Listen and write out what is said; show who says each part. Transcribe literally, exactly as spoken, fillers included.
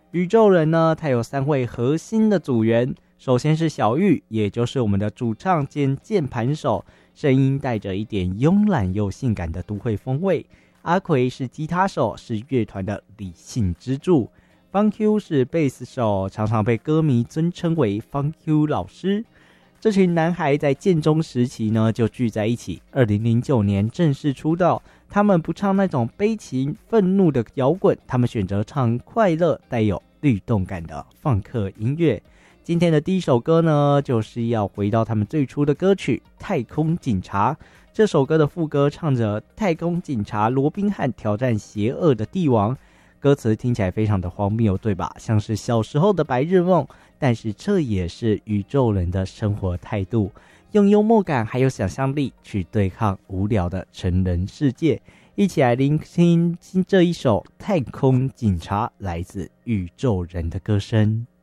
Speaker 1: 宇宙人呢，它有三位核心的组员，首先是小玉，也就是我们的主唱兼键盘手，声音带着一点慵懒又性感的都会风味。阿奎是吉他手，是乐团的理性支柱。方 Q 是贝斯手，常常被歌迷尊称为方 Q 老师。这群男孩在建中时期呢就聚在一起，二零零九年正式出道。他们不唱那种悲情愤怒的摇滚，他们选择唱快乐带有律动感的放克音乐。今天的第一首歌呢，就是要回到他们最初的歌曲《太空警察》。这首歌的副歌唱着太空警察罗宾汉挑战邪恶的帝王，歌词听起来非常的荒谬，对吧？像是小时候的白日梦，但是这也是宇宙人的生活态度，用幽默感还有想象力去对抗无聊的成人世界。一起来聆听这一首《太空警察》，来自宇宙人的歌声。